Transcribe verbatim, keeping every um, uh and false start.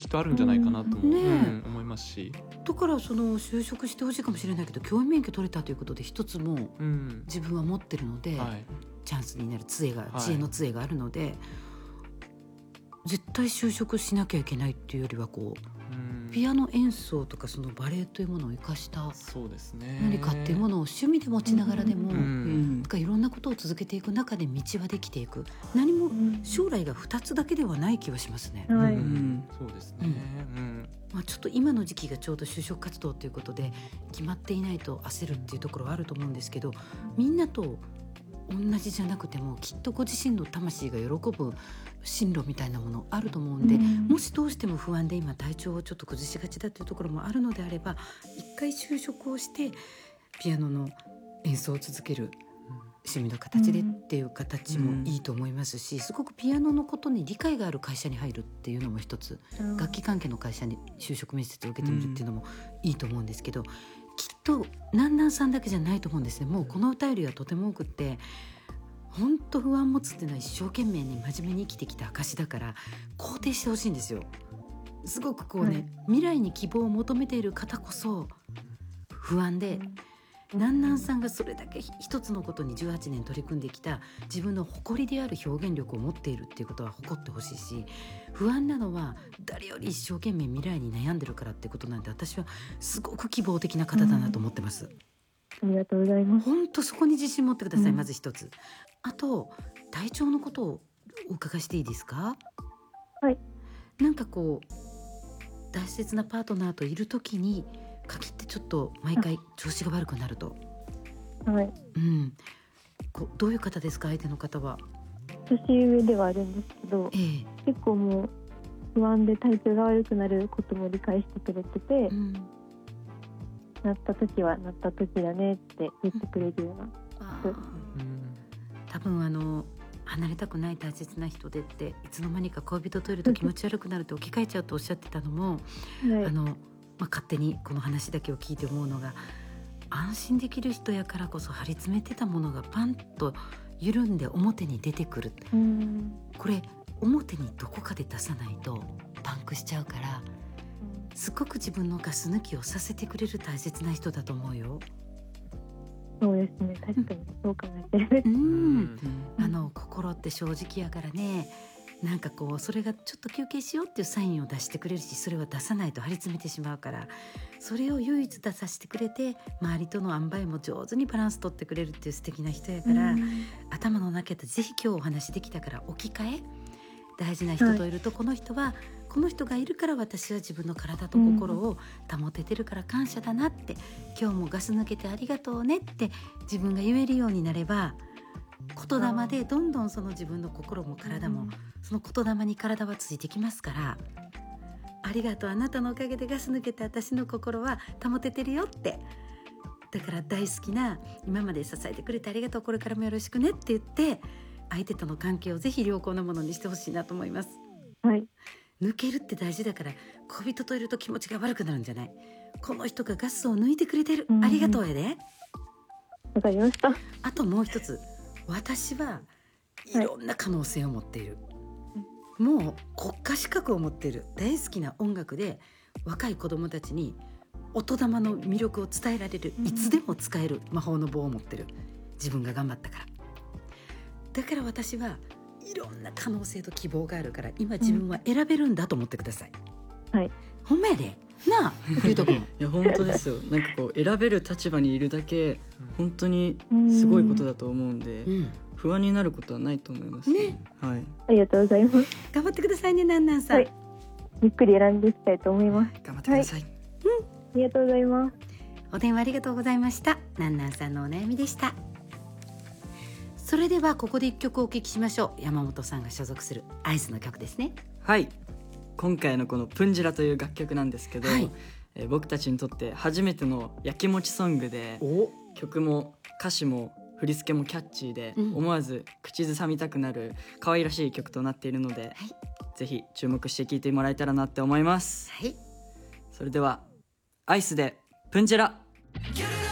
っとあるんじゃないかなとも、 ねうん、思いますし、 だからその就職してほしいかもしれないけど教員免許取れたということで一つもうん自分は持ってるので、 はい、 チャンスになる杖が、 はい知恵の杖があるので、絶対就職しなきゃいけないっていうよりはこう、 うんピアノ演奏とかそのバレエというものを生かしたそうですね、 何かっていうものを趣味で持ちながらでも、 うんうんなんかいろんなことを続けていく中で道はできていく、何も将来がふたつだけではない気はしますね。 はい、 うんそうですね、うんまあ、ちょっと今の時期がちょうど就職活動ということで決まっていないと焦るっていうところはあると思うんですけど、みんなと同じじゃなくてもきっとご自身の魂が喜ぶ進路みたいなものあると思うんで、 うんもしどうしても不安で今体調をちょっと崩しがちだというところもあるのであれば、一回就職をしてピアノの演奏を続ける趣味の形でっていう形もいいと思いますし、すごくピアノのことに理解がある会社に入るっていうのも一つ、楽器関係の会社に就職面接を受けてみるっていうのもいいと思うんですけど、きっと南南さんだけじゃないと思うんですね。もうこの歌よりはとても多くって、本当不安持つっていうのは一生懸命に真面目に生きてきた証だから肯定してほしいんですよ。すごくこうね、はい、未来に希望を求めている方こそ不安で、南南さんがそれだけ一つのことにじゅうはちねん取り組んできた自分の誇りである表現力を持っているっていうことは誇ってほしいし、不安なのは誰より一生懸命未来に悩んでるからってことなんで、私はすごく希望的な方だなと思ってます、 うん、ありがとうございます。 本当そこに自信持ってください、 うん、 まず一つ。あと体調のことをお伺いしていいですか？ はい。なんかこう大切なパートナーといるときに限ってちょっと毎回調子が悪くなると、 はい、 うん、こうどういう方ですか？相手の方は。 年上ではあるんですけど、ええ、結構もう不安で体調が悪くなることも理解してくれてて、うん、なった時はなった時だねって言ってくれるような人、うん、 多分あの離れたくない大切な人でっていつの間にか恋人といると気持ち悪くなるって置き換えちゃうとおっしゃってたのも、はい、あのまあ、勝手にこの話だけを聞いて思うのが、安心できる人やからこそ張り詰めてたものがパンと緩んで表に出てくる、うん、これ表にどこかで出さないとパンクしちゃうから、うん、すごく自分のガス抜きをさせてくれる大切な人だと思うよ。 そうですね、確かにそう考えてる、うん、 あの心って正直やからね、なんかこうそれがちょっと休憩しようっていうサインを出してくれるし、それは出さないと張り詰めてしまうから、それを唯一出させてくれて周りとの塩梅も上手にバランス取ってくれるっていう素敵な人やから、うん、頭の中でぜひ今日お話できたから置き換え、大事な人といると、この人はこの人がいるから私は自分の体と心を保ててるから感謝だなって、今日もガス抜けてありがとうねって自分が言えるようになれば、言霊でどんどんその自分の心も体も、うん、その言霊に体はついてきますから、ありがとう、あなたのおかげでガス抜けて私の心は保ててるよって、だから大好きな今まで支えてくれてありがとう、これからもよろしくねって言って相手との関係をぜひ良好なものにしてほしいなと思います。 はい。 抜けるって大事だから、恋人といると気持ちが悪くなるんじゃない。この人がガスを抜いてくれてる、うん、ありがとうやで。 わかりました。 あともう一つ、私はいろんな可能性を持っている、はい、もう国家資格を持っている、大好きな音楽で若い子どもたちに音玉の魅力を伝えられる、いつでも使える魔法の棒を持ってる、自分が頑張ったから。だから私はいろんな可能性と希望があるから、今自分は選べるんだと思ってください、 うん、はい。 ほんまやでなあ、ゆうとくん。いや本当ですよ。なんかこう選べる立場にいるだけ本当にすごいことだと思うんで、うん、不安になることはないと思いますね。 はい。 ありがとうございます。 頑張ってくださいね、なんなんさん。はい、 ゆっくり選んでいきたいと思います。 頑張ってください。 はい、うん、ありがとうございます。 お電話ありがとうございました。なんなんさんのお悩みでした。それではここで一曲お聴きしましょう。山本さんが所属するアイスの曲ですね。 はい。今回のこのプンジラという楽曲なんですけど、はい、えー、僕たちにとって初めてのやきもちソングで、曲も歌詞も振り付けもキャッチーで、うん、思わず口ずさみたくなる可愛らしい曲となっているので、はい、ぜひ注目して聴いてもらえたらなって思います。 はい、 それではアイスでプンジラ。